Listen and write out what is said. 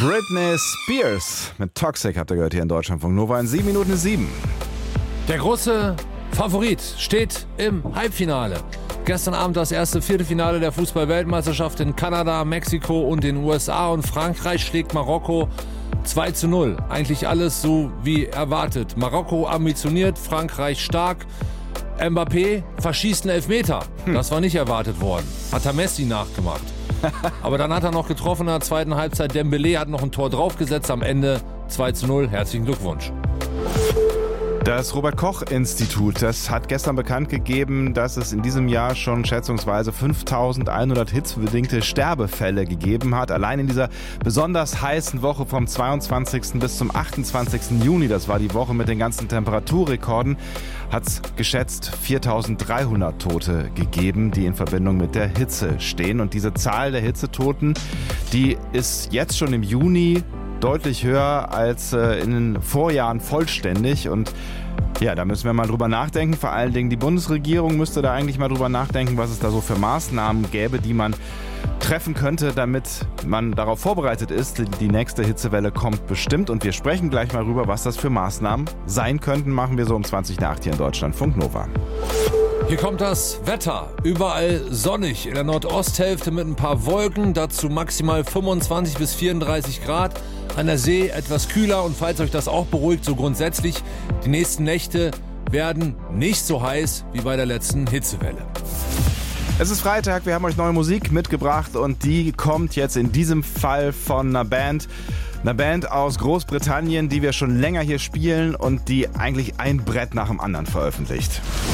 Britney Spears mit Toxic habt ihr gehört hier in Deutschlandfunk Nova in 7:07. Der große Favorit steht im Halbfinale. Gestern Abend das erste Viertelfinale der Fußball-Weltmeisterschaft in Kanada, Mexiko und den USA, und Frankreich schlägt Marokko 2:0. Eigentlich alles so wie erwartet. Marokko ambitioniert, Frankreich stark. Mbappé verschießt einen Elfmeter. Das war nicht erwartet worden. Hat er Messi nachgemacht. Aber dann hat er noch getroffen in der zweiten Halbzeit. Dembélé hat noch ein Tor draufgesetzt. Am Ende 2:0. Herzlichen Glückwunsch. Das Robert-Koch-Institut, das hat gestern bekannt gegeben, dass es in diesem Jahr schon schätzungsweise 5.100 hitzebedingte Sterbefälle gegeben hat. Allein in dieser besonders heißen Woche vom 22. bis zum 28. Juni, das war die Woche mit den ganzen Temperaturrekorden, hat es geschätzt 4.300 Tote gegeben, die in Verbindung mit der Hitze stehen. Und diese Zahl der Hitzetoten, die ist jetzt schon im Juni deutlich höher als in den Vorjahren vollständig. Und ja, da müssen wir mal drüber nachdenken. Vor allen Dingen die Bundesregierung müsste da eigentlich mal drüber nachdenken, was es da so für Maßnahmen gäbe, die man treffen könnte, damit man darauf vorbereitet ist. Die nächste Hitzewelle kommt bestimmt, und wir sprechen gleich mal drüber, was das für Maßnahmen sein könnten. Machen wir so um 20:08 hier in Deutschlandfunk Nova. Hier kommt das Wetter. Überall sonnig, in der Nordosthälfte mit ein paar Wolken, dazu maximal 25 bis 34 Grad. An der See etwas kühler, und falls euch das auch beruhigt, so grundsätzlich, die nächsten Nächte werden nicht so heiß wie bei der letzten Hitzewelle. Es ist Freitag, wir haben euch neue Musik mitgebracht, und die kommt jetzt in diesem Fall von einer Band aus Großbritannien, die wir schon länger hier spielen und die eigentlich ein Brett nach dem anderen veröffentlicht.